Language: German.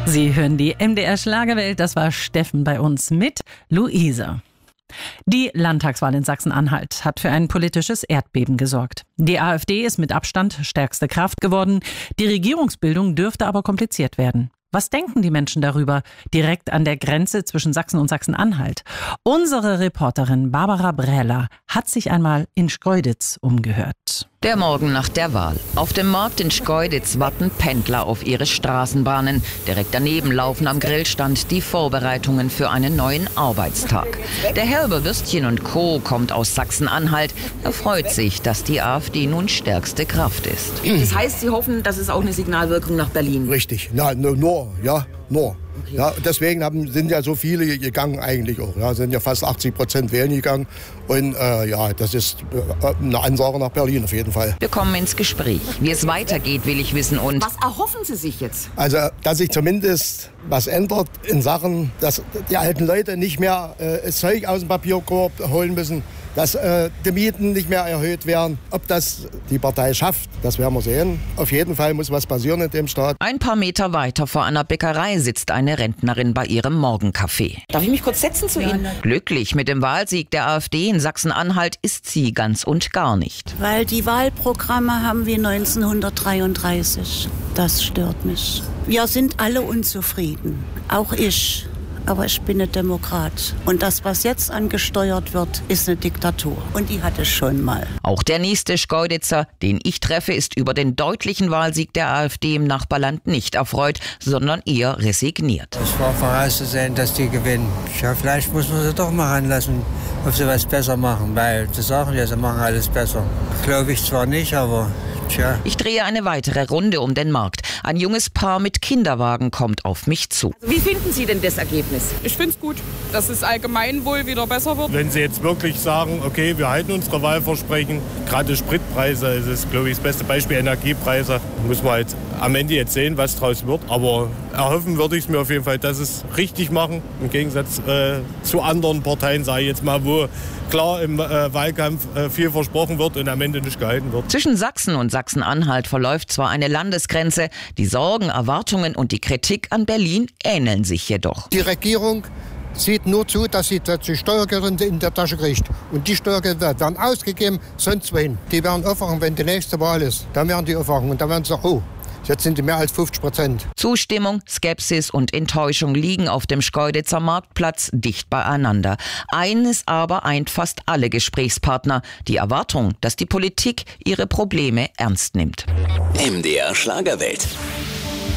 Sie hören die MDR Schlagerwelt, das war Steffen bei uns mit Luise. Die Landtagswahl in Sachsen-Anhalt hat für ein politisches Erdbeben gesorgt. Die AfD ist mit Abstand stärkste Kraft geworden. Die Regierungsbildung dürfte aber kompliziert werden. Was denken die Menschen darüber, direkt an der Grenze zwischen Sachsen und Sachsen-Anhalt? Unsere Reporterin Barbara Brähler hat sich einmal in Schkeuditz umgehört. Der Morgen nach der Wahl. Auf dem Markt in Schkeuditz warten Pendler auf ihre Straßenbahnen. Direkt daneben laufen am Grillstand die Vorbereitungen für einen neuen Arbeitstag. Der Herr über Würstchen und Co. kommt aus Sachsen-Anhalt. Er freut sich, dass die AfD nun stärkste Kraft ist. Das heißt, Sie hoffen, dass es auch eine Signalwirkung nach Berlin? Richtig, nur. Okay. Ja, deswegen sind ja so viele gegangen eigentlich auch. Ja, sind ja fast 80% wählen gegangen. Und das ist eine Ansage nach Berlin auf jeden Fall. Wir kommen ins Gespräch. Wie es weitergeht, will ich wissen. Und was erhoffen Sie sich jetzt? Also, dass sich zumindest was ändert in Sachen, dass die alten Leute nicht mehr das Zeug aus dem Papierkorb holen müssen, dass die Mieten nicht mehr erhöht werden. Ob das die Partei schafft, das werden wir sehen. Auf jeden Fall muss was passieren in dem Staat. Ein paar Meter weiter vor einer Bäckerei sitzt eine Rentnerin bei ihrem Morgenkaffee. Darf ich mich kurz setzen zu Ihnen? Glücklich mit dem Wahlsieg der AfD in Sachsen-Anhalt ist sie ganz und gar nicht. Weil die Wahlprogramme haben wir 1933. Das stört mich. Wir sind alle unzufrieden, auch ich. Aber ich bin ein Demokrat. Und das, was jetzt angesteuert wird, ist eine Diktatur. Und die hatte es schon mal. Auch der nächste Schkeuditzer, den ich treffe, ist über den deutlichen Wahlsieg der AfD im Nachbarland nicht erfreut, sondern eher resigniert. Es war vorauszusehen, dass die gewinnen. Ja, vielleicht muss man sie doch mal ranlassen, ob sie was besser machen. Weil sie sagen ja, sie machen alles besser. Glaube ich zwar nicht, aber... Tja. Ich drehe eine weitere Runde um den Markt. Ein junges Paar mit Kinderwagen kommt auf mich zu. Wie finden Sie denn das Ergebnis? Ich finde es gut, dass es allgemein wohl wieder besser wird. Wenn Sie jetzt wirklich sagen, okay, wir halten unsere Wahlversprechen, gerade Spritpreise, ist es, glaube ich, das beste Beispiel, Energiepreise, muss man halt am Ende jetzt sehen, was draus wird. Aber erhoffen würde ich es mir auf jeden Fall, dass es richtig machen, im Gegensatz zu anderen Parteien, sage ich jetzt mal, wo klar im Wahlkampf viel versprochen wird und am Ende nicht gehalten wird. Zwischen Sachsen und Sachsen-Anhalt verläuft zwar eine Landesgrenze, die Sorgen, Erwartungen und die Kritik an Berlin ähneln sich jedoch. Die Regierung sieht nur zu, dass sie die Steuergelder in der Tasche kriegt. Und die Steuergelder werden ausgegeben, sonst wen. Die werden aufwachen, wenn die nächste Wahl ist. Dann werden die aufwachen und dann werden sie sagen, oh, jetzt sind die mehr als 50%. Zustimmung, Skepsis und Enttäuschung liegen auf dem Schkeuditzer Marktplatz dicht beieinander. Eines aber eint fast alle Gesprächspartner: die Erwartung, dass die Politik ihre Probleme ernst nimmt. MDR Schlagerwelt.